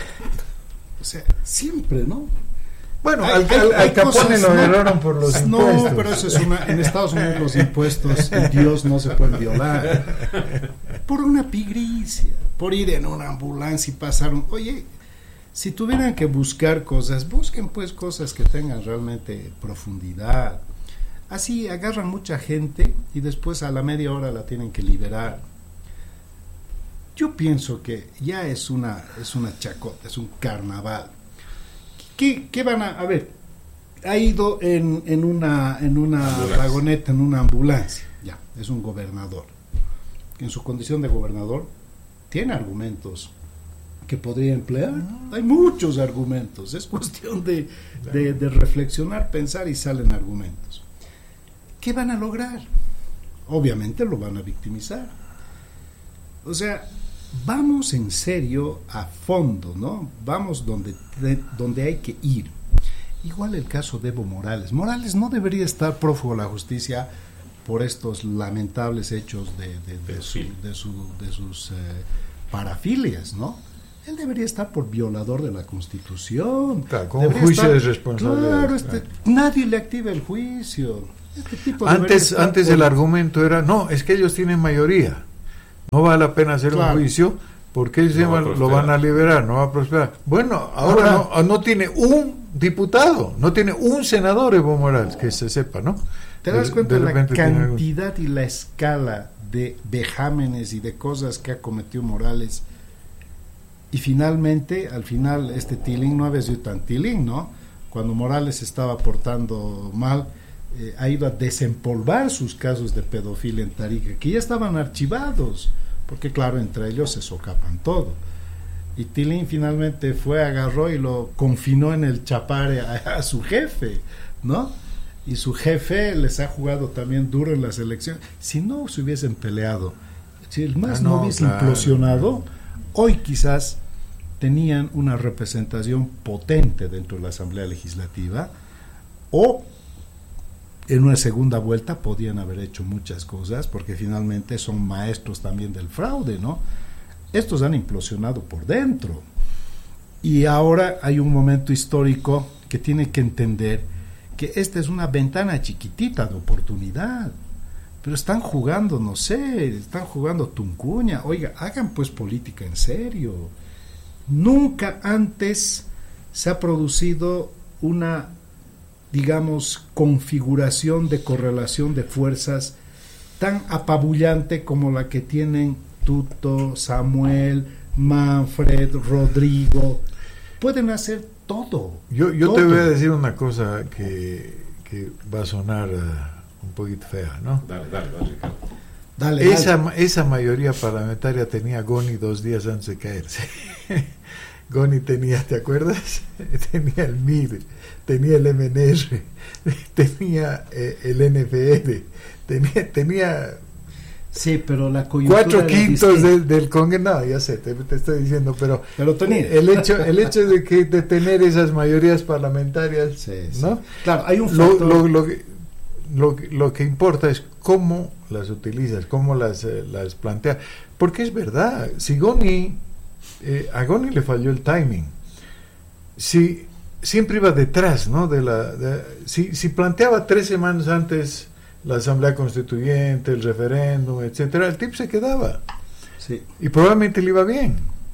O sea, siempre, ¿no? Bueno, al Capone lo agarraron por los impuestos. No, pero eso es en Estados Unidos los impuestos y Dios no se pueden violar. Por una pigricia, por ir en una ambulancia y pasar Oye, si tuvieran que buscar cosas, busquen pues cosas que tengan realmente profundidad. Así agarran mucha gente y después a la media hora la tienen que liberar. Yo pienso que ya es una chacota, es un carnaval. ¿Qué van a ver? Ha ido en una vagoneta, en una ambulancia. Ya, es un gobernador. En su condición de gobernador tiene argumentos que podría emplear. Hay muchos argumentos. Es cuestión de reflexionar, pensar y salen argumentos. ¿Qué van a lograr? Obviamente lo van a victimizar. O sea, vamos en serio a fondo, ¿no? Vamos donde hay que ir. Igual el caso de Evo Morales. Morales no debería estar prófugo de la justicia por estos lamentables hechos de sus parafilias, ¿no? Él debería estar por violador de la Constitución. Claro, con un juicio de responsabilidad. Claro, nadie le activa el juicio. Este tipo antes el argumento era, no, es que ellos tienen mayoría. No vale la pena hacer un juicio porque ellos lo van a liberar, no va a prosperar. Bueno, ahora no tiene un diputado, no tiene un senador Evo Morales, que se sepa, ¿no? ¿Te das cuenta de la cantidad y la escala de vejámenes y de cosas que ha cometido Morales? Y finalmente, al final, este tilín no había sido tan tilín, ¿no? Cuando Morales se estaba portando mal, ha ido a desempolvar sus casos de pedofilia en Tarija, que ya estaban archivados, porque claro, entre ellos se socapan todo. Y Tilín finalmente agarró y lo confinó en el Chapare a su jefe, ¿no? Y su jefe les ha jugado también duro en las elecciones. Si no se hubiesen peleado, si el MAS no hubiese implosionado, hoy quizás tenían una representación potente dentro de la Asamblea Legislativa, o en una segunda vuelta podían haber hecho muchas cosas, porque finalmente son maestros también del fraude, ¿no? Estos han implosionado por dentro. Y ahora hay un momento histórico que tiene que entender que esta es una ventana chiquitita de oportunidad. Pero están jugando, no sé, están jugando tuncuña. Oiga, hagan pues política en serio. Nunca antes se ha producido una, digamos, configuración de correlación de fuerzas tan apabullante como la que tienen Tuto, Samuel, Manfred, Rodrigo. Pueden hacer todo. Yo todo. Te voy a decir una cosa que va a sonar un poquito fea, ¿no? Dale, Ricardo. Esa mayoría parlamentaria tenía Goni 2 días antes de caerse. Goni tenía, ¿te acuerdas? Tenía el MIR, tenía el MNR, tenía el NFR, tenía sí, pero la coyuntura 4/5 del Congreso. No, ya sé, te estoy diciendo, pero tenía. el hecho de tener esas mayorías parlamentarias, sí. ¿No? Claro, hay un factor. Lo que importa es cómo las utilizas, cómo las planteas, porque es verdad, si a Goni le falló el timing, si siempre iba detrás, ¿no? Si planteaba 3 semanas antes la Asamblea Constituyente, el referéndum, etcétera, el tipo se quedaba, sí. Y probablemente le iba bien,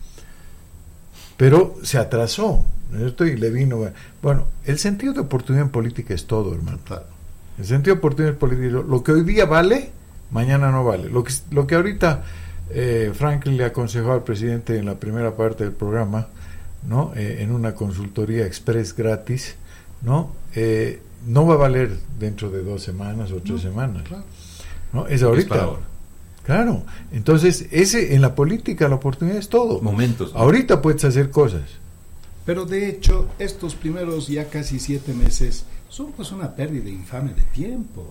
pero se atrasó, ¿no es cierto? Y le vino, bueno, el sentido de oportunidad en política es todo, hermano. El sentido de oportunidad política, lo que hoy día vale, mañana no vale. Lo que ahorita Franklin le aconsejó al presidente en la primera parte del programa, ¿no? En una consultoría express gratis, ¿no? No va a valer dentro de 2 semanas o 3 semanas. Claro. ¿No? Es ahorita. Es para ahora. Claro. Entonces, en la política la oportunidad es todo. Momentos. ¿No? Ahorita puedes hacer cosas. Pero de hecho, estos primeros ya casi 7 meses son pues una pérdida infame de tiempo.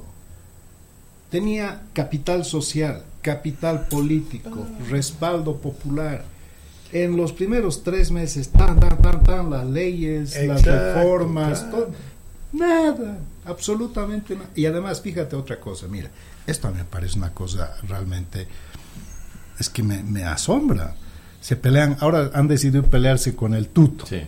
Tenía capital social, capital político, respaldo popular. En los primeros 3 meses, las leyes, las reformas, claro. Todo, nada, absolutamente nada. Y además, fíjate otra cosa, mira, esto me parece una cosa realmente, es que me asombra. Se pelean, ahora han decidido pelearse con el Tuto. Sí.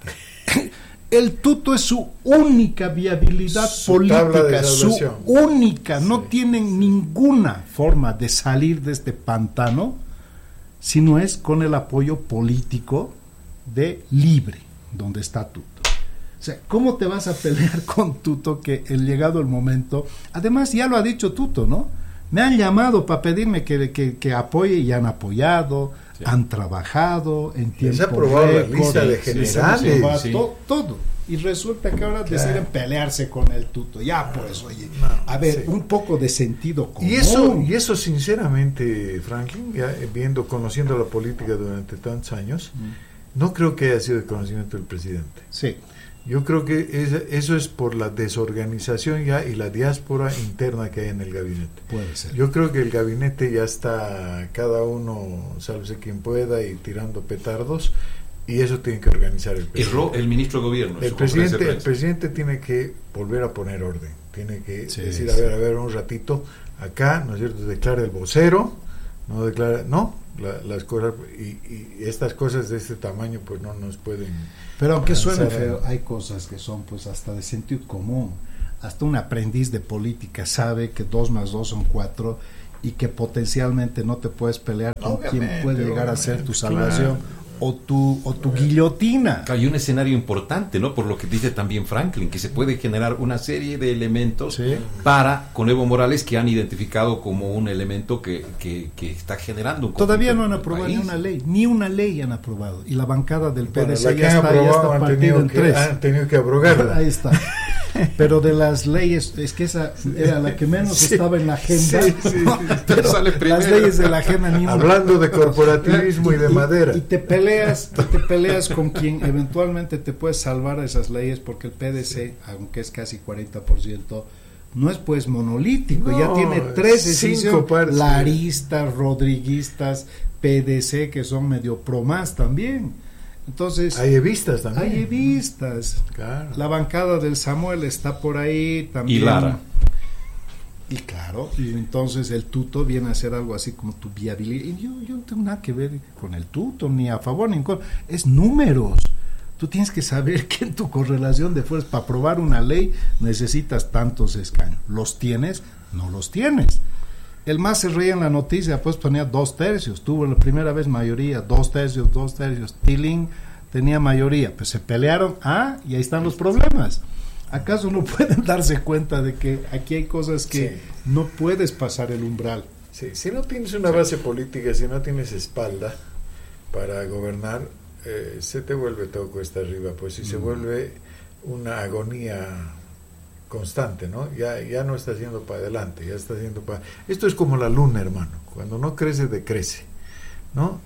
El Tuto es su única viabilidad política, su única, no tienen ninguna forma de salir de este pantano si no es con el apoyo político de Libre, donde está Tuto. O sea, ¿cómo te vas a pelear con Tuto que llegado el momento, además ya lo ha dicho Tuto, ¿no? Me han llamado para pedirme que apoye y han apoyado, sí. Han trabajado en tiempo récord. Se ha aprobado la lista de generales. Sí. Todo. Y resulta que ahora deciden pelearse con el Tuto. Ya, pues, oye, a ver, un poco de sentido común. Y eso sinceramente, Franklin, ya conociendo la política durante tantos años, no creo que haya sido de conocimiento del presidente. Sí. Yo creo que eso es por la desorganización ya y la diáspora interna que hay en el gabinete. Puede ser. Yo creo que el gabinete ya está, cada uno, sálvese quien pueda, y tirando petardos, y eso tiene que organizar el presidente. Erró el ministro de Gobierno. El presidente tiene que volver a poner orden, tiene que decir, a ver, un ratito, acá, ¿no es cierto?, declara el vocero, no declara, las cosas, y estas cosas de este tamaño pues no nos pueden... Pero aunque suene feo, hay cosas que son pues hasta de sentido común. Hasta un aprendiz de política sabe que 2 más 2 son 4 y que potencialmente no te puedes pelear con quien puede llegar a ser tu salvación, o tu guillotina. Hay un escenario importante, ¿no? Por lo que dice también Franklin, que se puede generar una serie de elementos para con Evo Morales, que han identificado como un elemento que está generando un conflicto. Todavía no han aprobado ni una ley han aprobado, y la bancada del PDC la ya está partida en 3. Han tenido que abrogarla. Ahí está. Pero de las leyes, es que esa era la que menos estaba en la agenda. Pero sale primero. Las leyes de la agenda ni una. Hablando de corporativismo y de madera. Y te peleas con quien eventualmente te puede salvar a esas leyes, porque el PDC, aunque es casi 40%, no es pues monolítico, ya tiene 5 partes, laristas, rodriguistas, PDC, que son medio pro más también. Entonces, hay evistas también. Hay evistas. Claro. La bancada del Samuel está por ahí también. Y Lara. Y claro, y entonces el tuto viene a ser algo así como tu viabilidad. Y yo no tengo nada que ver con el tuto, ni a favor ni en contra. Es números. Tú tienes que saber que en tu correlación de fuerzas, para aprobar una ley, necesitas tantos escaños. ¿Los tienes? No los tienes. El MAS se reía en la noticia, pues ponía 2/3, tuvo la primera vez mayoría, 2/3, Tilling tenía mayoría, pues se pelearon, y ahí están los problemas. ¿Acaso no pueden darse cuenta de que aquí hay cosas que no puedes pasar el umbral? Sí, si no tienes una base política, si no tienes espalda para gobernar, se te vuelve todo cuesta arriba, pues, y se vuelve una agonía constante, ¿no? Ya no está haciendo para adelante, ya está haciendo para... Esto es como la luna, hermano, cuando no crece, decrece, ¿no?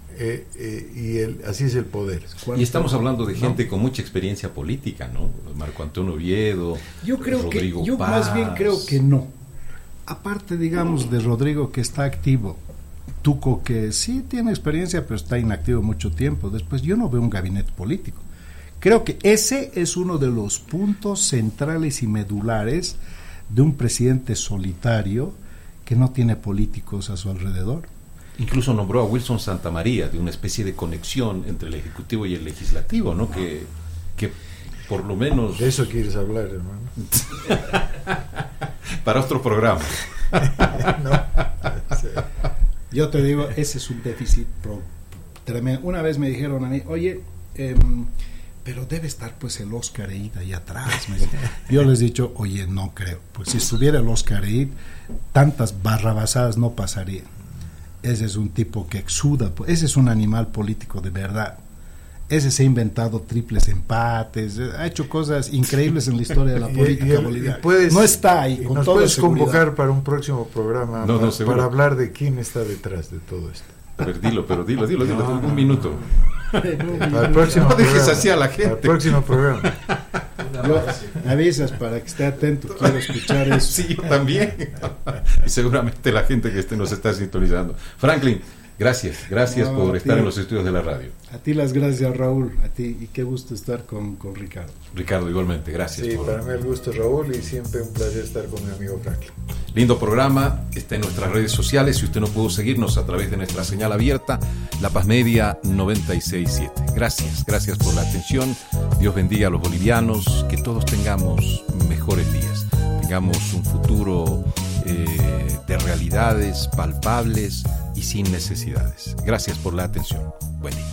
Así es el poder. Y estamos hablando de gente con mucha experiencia política, ¿no? Marco Antonio Oviedo, Rodrigo Paz. Más bien creo que no. Aparte, digamos, de Rodrigo, que está activo, Tuco, que sí tiene experiencia, pero está inactivo mucho tiempo. Después, yo no veo un gabinete político. Creo que ese es uno de los puntos centrales y medulares de un presidente solitario que no tiene políticos a su alrededor. Incluso nombró a Wilson Santamaría, de una especie de conexión entre el Ejecutivo y el Legislativo, ¿no? Que por lo menos... De eso quieres hablar, hermano. Para otro programa. Yo te digo, ese es un déficit tremendo. Una vez me dijeron a mí, oye, pero debe estar pues el Oscar Eid ahí atrás. Yo les he dicho, oye, no creo. Pues si estuviera el Oscar Eid, tantas barrabasadas no pasarían. Ese es un tipo que exuda, ese es un animal político de verdad. Ese se ha inventado triples empates, ha hecho cosas increíbles en la historia de la política boliviana. No está ahí. Con nos puedes convocar para un próximo programa para hablar de quién está detrás de todo esto. A ver, dilo, un minuto. Para el próximo no dejes programa, así a la gente. Para el próximo programa. Me avisas para que esté atento, quiero escuchar eso. Sí, yo también. Y seguramente la gente que nos está sintonizando. Franklin, gracias por estar en los estudios de la radio. A ti las gracias, Raúl, a ti, y qué gusto estar con Ricardo. Ricardo, igualmente, gracias. Sí, para mí el gusto, Raúl, y siempre un placer estar con mi amigo Franklin. Lindo programa, está en nuestras redes sociales. Si usted no pudo seguirnos a través de nuestra señal abierta, La Paz Media 96.7. Gracias por la atención. Dios bendiga a los bolivianos, que todos tengamos mejores días, tengamos un futuro de realidades palpables y sin necesidades. Gracias por la atención. Buen día.